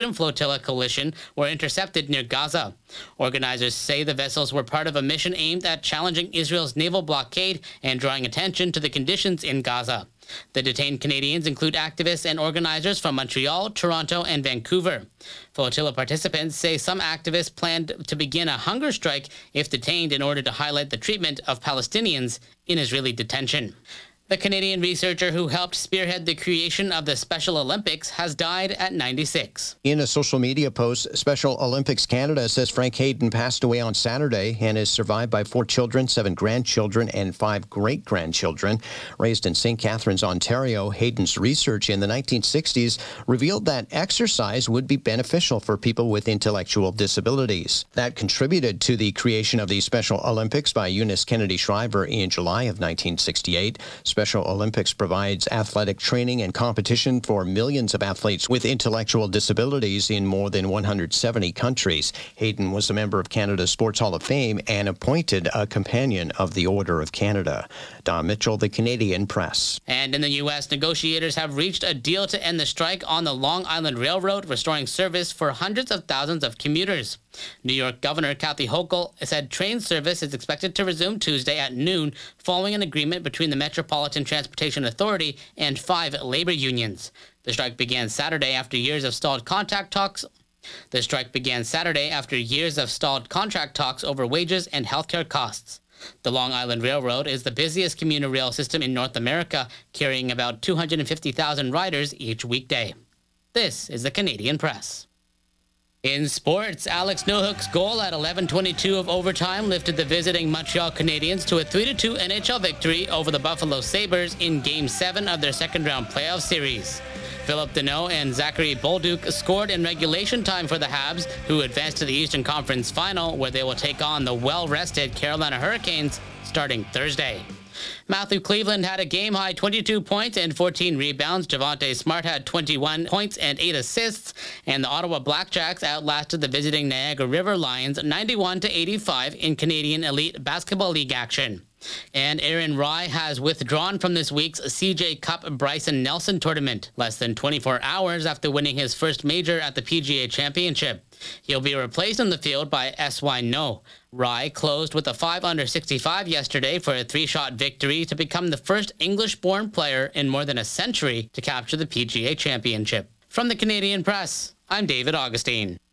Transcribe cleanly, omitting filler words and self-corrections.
Flotilla coalition were intercepted near Gaza. Organizers say the vessels were part of a mission aimed at challenging Israel's naval blockade and drawing attention to the conditions in Gaza. The detained Canadians include activists and organizers from Montreal, Toronto, and Vancouver. Flotilla participants say some activists planned to begin a hunger strike if detained in order to highlight the treatment of Palestinians in Israeli detention. The Canadian researcher who helped spearhead the creation of the Special Olympics has died at 96. In a social media post, Special Olympics Canada says Frank Hayden passed away on Saturday and is survived by 4 children, 7 grandchildren, and 5 great-grandchildren. Raised in St. Catharines, Ontario, Hayden's research in the 1960s revealed that exercise would be beneficial for people with intellectual disabilities. That contributed to the creation of the Special Olympics by Eunice Kennedy Shriver in July of 1968. Special Olympics provides athletic training and competition for millions of athletes with intellectual disabilities in more than 170 countries. Hayden was a member of Canada's Sports Hall of Fame and appointed a Companion of the Order of Canada. Don Mitchell, The Canadian Press. And in the U.S., negotiators have reached a deal to end the strike on the Long Island Railroad, restoring service for hundreds of thousands of commuters. New York Governor Kathy Hochul said train service is expected to resume Tuesday at noon following an agreement between the Metropolitan Transportation Authority and 5 labor unions. The strike began Saturday after years of stalled contract talks. Over wages and healthcare costs. The Long Island Railroad is the busiest commuter rail system in North America, carrying about 250,000 riders each weekday. This is the Canadian Press. In sports, Alex Newhook's goal at 11:22 of overtime lifted the visiting Montreal Canadiens to a 3-2 NHL victory over the Buffalo Sabres in Game 7 of their second-round playoff series. Philip Deneau and Zachary Bolduc scored in regulation time for the Habs, who advanced to the Eastern Conference Final, where they will take on the well-rested Carolina Hurricanes starting Thursday. Matthew Cleveland had a game-high 22 points and 14 rebounds. Javonte Smart had 21 points and 8 assists. And the Ottawa Blackjacks outlasted the visiting Niagara River Lions 91-85 in Canadian Elite Basketball League action. And Aaron Rai has withdrawn from this week's CJ Cup Bryson Nelson tournament, less than 24 hours after winning his first major at the PGA Championship. He'll be replaced on the field by S.Y. No. Rai closed with a 5-under-65 yesterday for a 3-shot victory to become the first English-born player in more than a century to capture the PGA Championship. From the Canadian Press, I'm David Augustine.